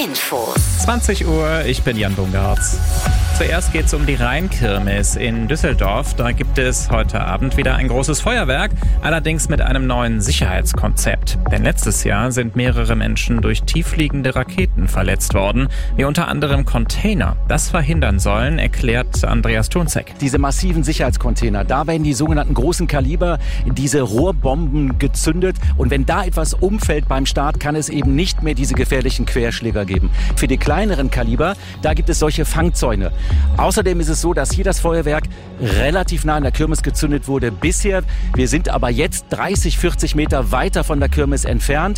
Infos. 20 Uhr, ich bin Jan Bungartz. Zuerst geht es um die Rheinkirmes in Düsseldorf. Da gibt es heute Abend wieder ein großes Feuerwerk, allerdings mit einem neuen Sicherheitskonzept. Denn letztes Jahr sind mehrere Menschen durch tieffliegende Raketen verletzt worden, wie unter anderem Container. Das verhindern sollen, erklärt Andreas Thunzek. Diese massiven Sicherheitscontainer, da werden die sogenannten großen Kaliber, diese Rohrbomben gezündet. Und wenn da etwas umfällt beim Start, kann es eben nicht mehr diese gefährlichen Querschläger geben. Für die kleineren Kaliber, da gibt es solche Fangzäune. Außerdem ist es so, dass hier das Feuerwerk relativ nah an der Kirmes gezündet wurde bisher. Wir sind aber jetzt 30, 40 Meter weiter von der Kirmes entfernt.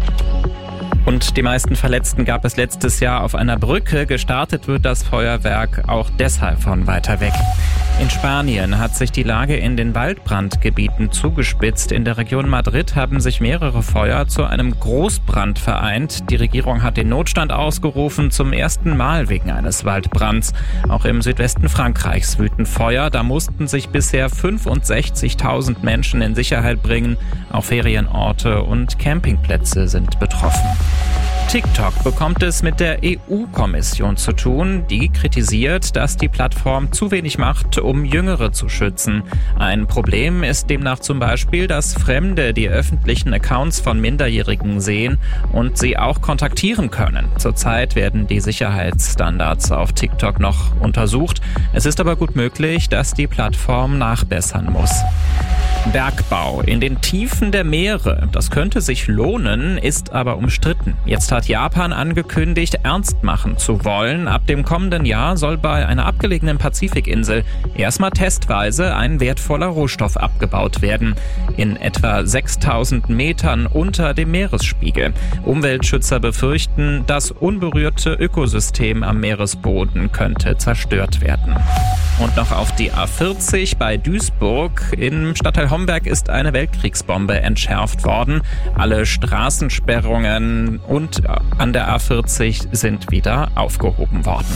Und die meisten Verletzten gab es letztes Jahr auf einer Brücke. Gestartet wird das Feuerwerk auch deshalb von weiter weg. In Spanien hat sich die Lage in den Waldbrandgebieten zugespitzt. In der Region Madrid haben sich mehrere Feuer zu einem Großbrand vereint. Die Regierung hat den Notstand ausgerufen, zum ersten Mal wegen eines Waldbrands. Auch im Südwesten Frankreichs wüten Feuer. Da mussten sich bisher 65.000 Menschen in Sicherheit bringen. Auch Ferienorte und Campingplätze sind betroffen. TikTok bekommt es mit der EU-Kommission zu tun. Die kritisiert, dass die Plattform zu wenig macht, um Jüngere zu schützen. Ein Problem ist demnach zum Beispiel, dass Fremde die öffentlichen Accounts von Minderjährigen sehen und sie auch kontaktieren können. Zurzeit werden die Sicherheitsstandards auf TikTok noch untersucht. Es ist aber gut möglich, dass die Plattform nachbessern muss. Bergbau in den Tiefen der Meere, das könnte sich lohnen, ist aber umstritten. Jetzt hat Japan angekündigt, ernst machen zu wollen. Ab dem kommenden Jahr soll bei einer abgelegenen Pazifikinsel erstmal testweise ein wertvoller Rohstoff abgebaut werden. In etwa 6.000 Metern unter dem Meeresspiegel. Umweltschützer befürchten, das unberührte Ökosystem am Meeresboden könnte zerstört werden. Und noch auf die A40 bei Duisburg. Im Stadtteil Homberg ist eine Weltkriegsbombe entschärft worden. Alle Straßensperrungen und an der A40 sind wieder aufgehoben worden.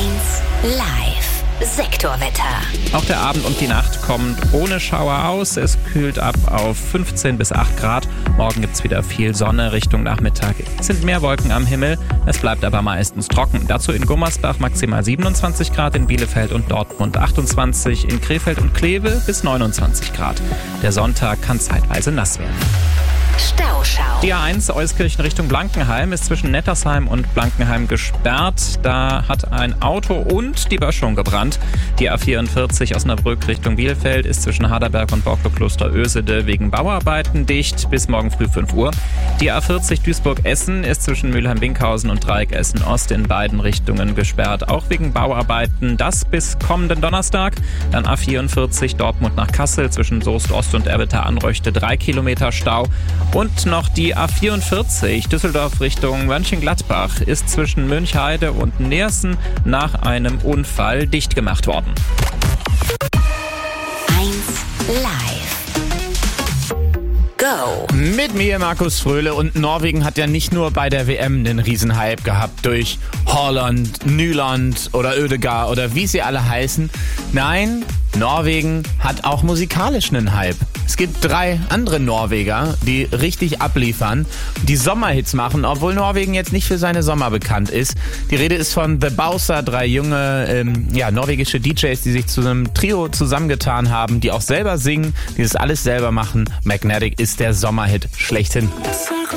1 Live. Sektorwetter. Auch der Abend und die Nacht kommt ohne Schauer aus. Es kühlt ab auf 15 bis 8 Grad. Morgen gibt's wieder viel Sonne Richtung Nachmittag. Es sind mehr Wolken am Himmel. Es bleibt aber meistens trocken. Dazu in Gummersbach maximal 27 Grad, in Bielefeld und Dortmund 28, in Krefeld und Kleve bis 29 Grad. Der Sonntag kann zeitweise nass werden. Stauschau. Die A1 Euskirchen Richtung Blankenheim ist zwischen Nettersheim und Blankenheim gesperrt. Da hat ein Auto und die Böschung gebrannt. Die A44 Osnabrück Richtung Bielefeld ist zwischen Harderberg und Borklo-Kloster-Ösede wegen Bauarbeiten dicht bis morgen früh 5 Uhr. Die A40 Duisburg-Essen ist zwischen Mülheim-Winkhausen und Dreieck Essen-Ost in beiden Richtungen gesperrt, auch wegen Bauarbeiten. Das bis kommenden Donnerstag. Dann A44 Dortmund nach Kassel zwischen Soest-Ost und Erwitter-Anröchte 3 Kilometer Stau. Und noch die A44 Düsseldorf Richtung Mönchengladbach ist zwischen Münchheide und Neersen nach einem Unfall dicht gemacht worden. 1 Live. Go. Mit mir Markus Fröhle, und Norwegen hat ja nicht nur bei der WM einen Riesenhype gehabt durch Haaland, Nyland oder Ødegaard oder wie sie alle heißen. Nein, Norwegen hat auch musikalisch einen Hype. Es gibt 3 andere Norweger, die richtig abliefern, die Sommerhits machen, obwohl Norwegen jetzt nicht für seine Sommer bekannt ist. Die Rede ist von The Bowser, 3 junge norwegische DJs, die sich zu einem Trio zusammengetan haben, die auch selber singen, die das alles selber machen. Magnetic ist der Sommerhit schlechthin.